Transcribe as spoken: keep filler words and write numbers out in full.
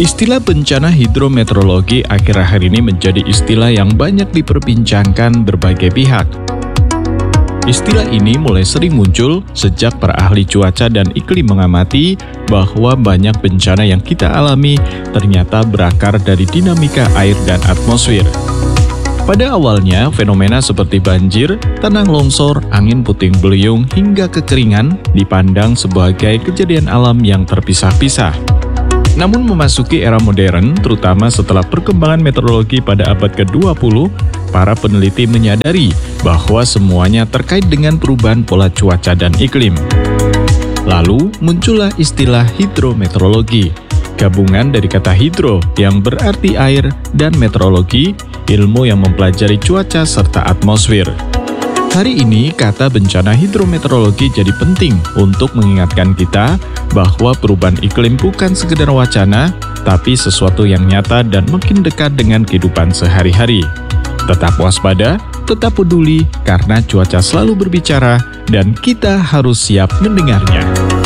Istilah bencana hidrometeorologi akhir-akhir ini menjadi istilah yang banyak diperbincangkan berbagai pihak. Istilah ini mulai sering muncul sejak para ahli cuaca dan iklim mengamati bahwa banyak bencana yang kita alami ternyata berakar dari dinamika air dan atmosfer. Pada awalnya, fenomena seperti banjir, tanah longsor, angin puting beliung, hingga kekeringan dipandang sebagai kejadian alam yang terpisah-pisah. Namun memasuki era modern, terutama setelah perkembangan meteorologi pada abad ke dua puluh, para peneliti menyadari bahwa semuanya terkait dengan perubahan pola cuaca dan iklim. Lalu muncullah istilah hidrometeorologi, gabungan dari kata hidro yang berarti air dan meteorologi, ilmu yang mempelajari cuaca serta atmosfer. Hari ini, kata bencana hidrometeorologi jadi penting untuk mengingatkan kita bahwa perubahan iklim bukan sekedar wacana, tapi sesuatu yang nyata dan makin dekat dengan kehidupan sehari-hari. Tetap waspada, tetap peduli, karena cuaca selalu berbicara dan kita harus siap mendengarnya.